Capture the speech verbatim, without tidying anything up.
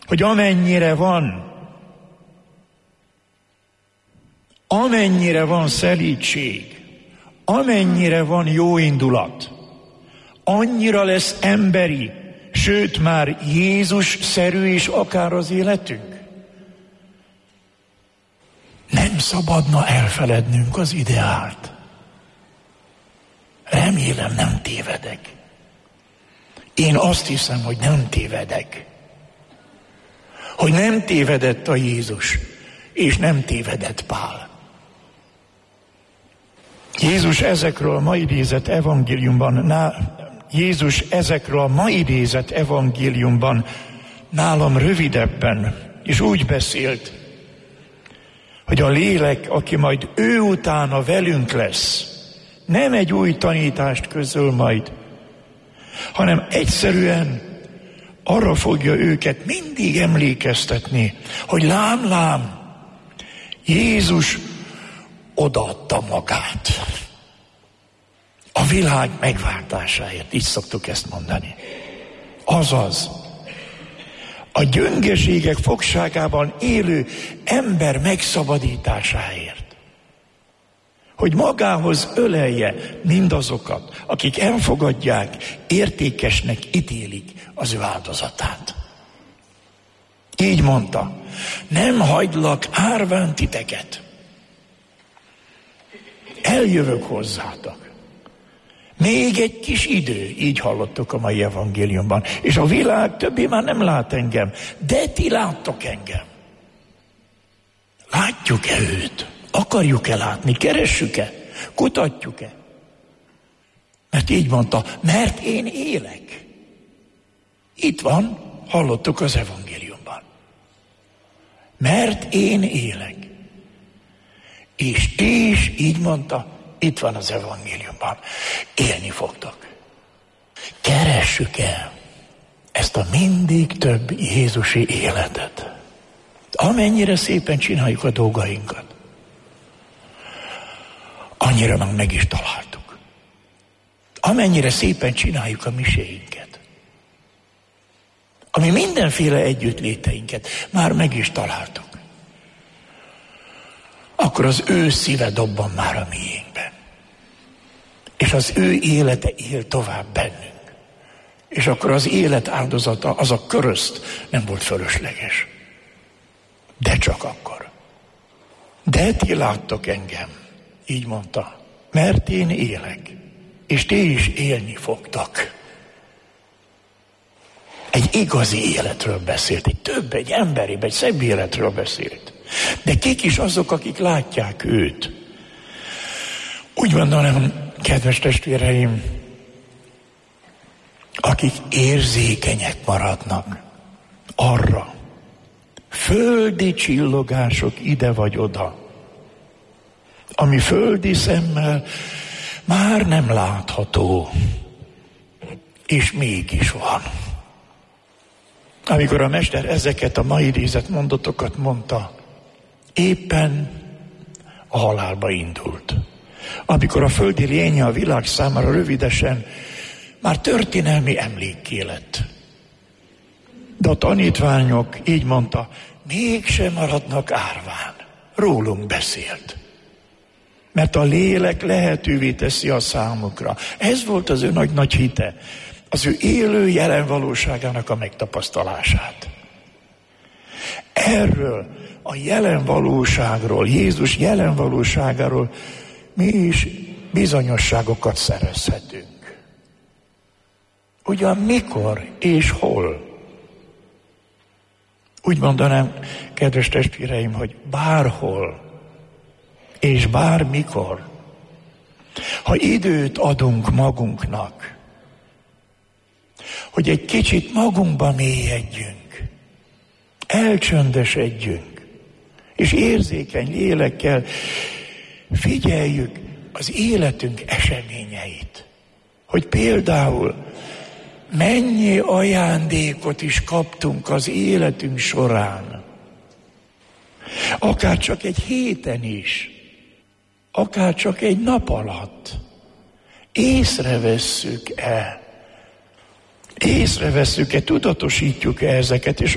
hogy amennyire van, amennyire van szelídség, amennyire van jó indulat, annyira lesz emberi, sőt már Jézus-szerű is akár az életünk. Nem szabadna elfelednünk az ideált. Remélem, nem tévedek. Én azt hiszem, hogy nem tévedek. Hogy nem tévedett a Jézus, és nem tévedett Pál. Jézus ezekről a ma idézett evangéliumban, ná, Jézus ezekről a ma idézett evangéliumban nálam rövidebben, és úgy beszélt, hogy a lélek, aki majd ő utána velünk lesz, nem egy új tanítást közöl majd, hanem egyszerűen arra fogja őket mindig emlékeztetni, hogy lám, lám, Jézus odaadta magát a világ megváltásáért. Így szoktuk ezt mondani. Azaz, a gyöngeségek fogságában élő ember megszabadításáért. Hogy magához ölelje mindazokat, akik elfogadják, értékesnek ítélik az ő áldozatát. Így mondta, nem hagylak árván titeket. Eljövök hozzátok. Még egy kis idő, így hallottuk a mai evangéliumban, és a világ többé már nem lát engem, de ti láttok engem. Látjuk-e őt? Akarjuk-e látni? Keressük-e? Kutatjuk-e? Mert így mondta, mert én élek. Itt van, hallottuk az evangéliumban. Mert én élek. És ti is, így mondta, itt van az evangéliumban. Élni fogtok. Keressük el ezt a mindig több jézusi életet. Amennyire szépen csináljuk a dolgainkat, annyira már meg is találtuk. Amennyire szépen csináljuk a miséinket, ami mindenféle együttléteinket, már meg is találtuk. Akkor az ő szíve dobban már a miénkben. És az ő élete él tovább bennünk. És akkor az élet áldozata, az a körözt nem volt fölösleges. De csak akkor. De ti láttok engem, így mondta, mert én élek, és ti is élni fogtok. Egy igazi életről beszélt, egy több, egy emberi, egy szebb életről beszélt. De kik is azok, akik látják őt? Úgy gondolom, kedves testvéreim, akik érzékenyek maradnak arra, földi csillogások ide vagy oda, ami földi szemmel már nem látható, és mégis van. Amikor a mester ezeket a mai idézett mondatokat mondta, éppen a halálba indult. Amikor a földi lénye a világ számára rövidesen már történelmi emlékké lett. De a tanítványok, így mondta, mégsem maradnak árván. Rólunk beszélt. Mert a lélek lehetővé teszi a számukra. Ez volt az ő nagy-nagy hite. Az ő élő jelen valóságának a megtapasztalását. Erről a jelen valóságról, Jézus jelen valóságáról mi is bizonyosságokat szerezhetünk. Ugyan mikor és hol? Úgy mondanám, kedves testvéreim, hogy bárhol és bármikor, ha időt adunk magunknak, hogy egy kicsit magunkba mélyedjünk, elcsöndesedjünk, és érzékeny lélekkel figyeljük az életünk eseményeit. Hogy például mennyi ajándékot is kaptunk az életünk során. Akár csak egy héten is, akár csak egy nap alatt. Észrevesszük-e? Észrevesszük-e, tudatosítjuk-e ezeket, és